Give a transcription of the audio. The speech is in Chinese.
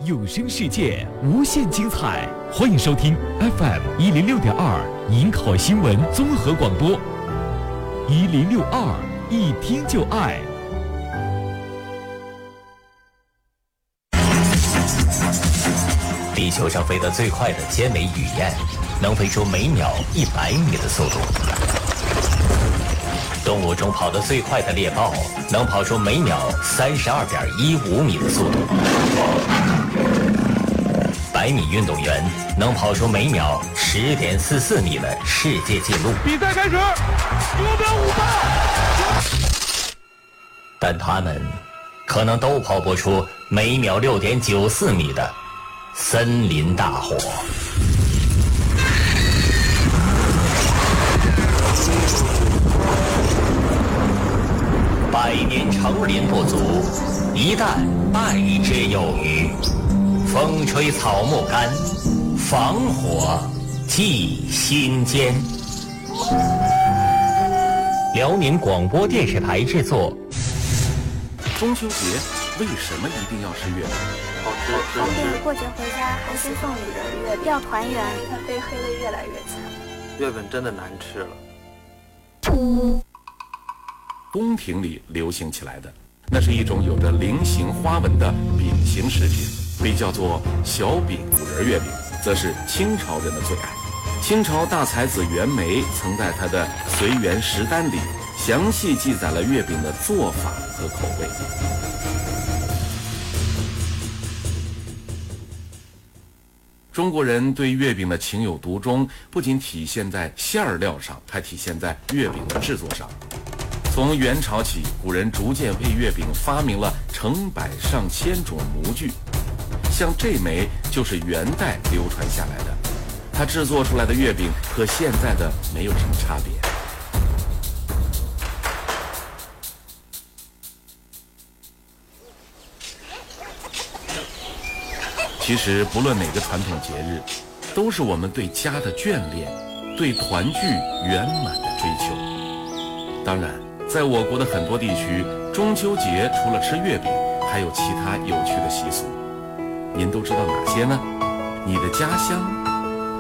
有声世界无限精彩，欢迎收听 FM106.2银考新闻综合广播，1062一听就爱。 地球上飞得最快的尖尾雨燕，能飞出每秒100米的速度。动物中跑得最快的猎豹，能跑出每秒32.15米的速度。100米运动员能跑出每秒10.44米的世界纪录。 比赛开始，5秒58。 但他们可能都跑不出每秒6.94米的森林大火。100年成林不足，一旦败之有余。风吹草木干，防火祭心间。辽宁广播电视台制作。 中秋节为什么一定要吃月饼？ 好吃，方便过节回家还是送礼的月饼，要团圆。 它被黑得越来越惨。 月饼真的难吃了。 宫廷里流行起来的，那是一种有着菱形花纹的饼形食品，被叫做小饼五仁月饼，则是清朝人的最爱。清朝大才子袁枚曾在他的《随园食单》里详细记载了月饼的做法和口味。中国人对月饼的情有独钟，不仅体现在馅料上，还体现在月饼的制作上。从元朝起，古人逐渐为月饼发明了成百上千种模具，像这枚就是元代流传下来的，它制作出来的月饼和现在的没有什么差别。其实不论哪个传统节日，都是我们对家的眷恋，对团聚圆满的追求。当然在我国的很多地区，中秋节除了吃月饼，还有其他有趣的习俗。您都知道哪些呢？你的家乡